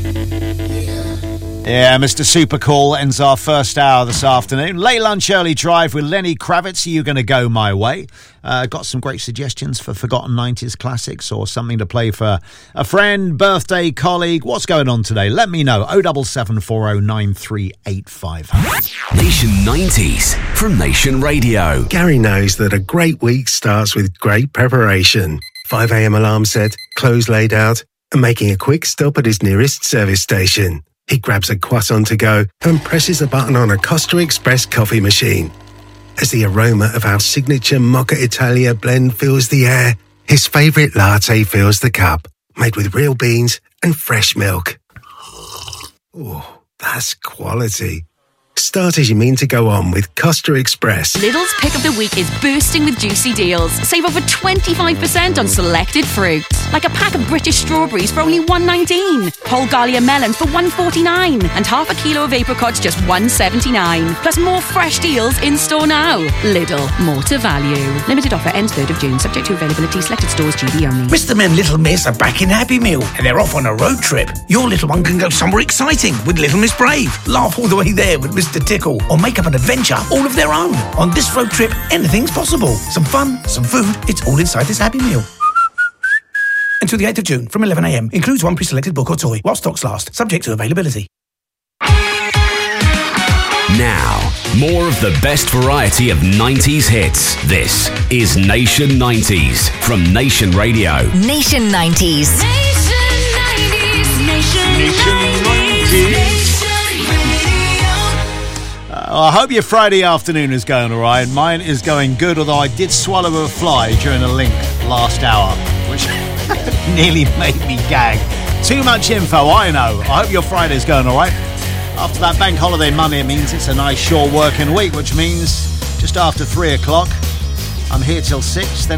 Yeah, Mr. Supercool ends our first hour this afternoon. Late lunch, early drive with Lenny Kravitz. Are you going to go my way? Got some great suggestions for forgotten 90s classics or something to play for a friend, birthday, colleague. What's going on today? Let me know. 077409385. Nation 90s from Nation Radio. Gary knows that a great week starts with great preparation. 5 a.m. alarm set, clothes laid out, and making a quick stop at his nearest service station. He grabs a croissant to go and presses a button on a Costa Express coffee machine. As the aroma of our signature Mocha Italia blend fills the air, his favourite latte fills the cup, made with real beans and fresh milk. Oh, that's quality. Start as you mean to go on with Costa Express. Lidl's pick of the week is bursting with juicy deals. Save over 25% on selected fruit. Like a pack of British strawberries for only $1.19. Whole Galia melons for $1.49. And half a kilo of apricots just $1.79. Plus more fresh deals in store now. Lidl, more to value. Limited offer ends 3rd of June. Subject to availability. Selected stores, GB only. Mr. and Little Miss are back in Happy Meal and they're off on a road trip. Your little one can go somewhere exciting with Little Miss Brave. Laugh all the way there with Mr. Tickle or make up an adventure all of their own. On this road trip, anything's possible. Some fun, some food, it's all inside this Happy Meal. Until the 8th of June from 11 a.m. Includes one pre-selected book or toy while stocks last. Subject to availability. Now, more of the best variety of 90s hits. This is Nation 90s from Nation Radio. Nation 90s. Nation 90s. Nation 90s. I hope your Friday afternoon is going all right. Mine is going good, although I did swallow a fly during a link last hour, which nearly made me gag. Too much info, I know. I hope your Friday's going all right. After that bank holiday Monday, it means it's a nice short working week, which means just after 3 o'clock, I'm here till 6, then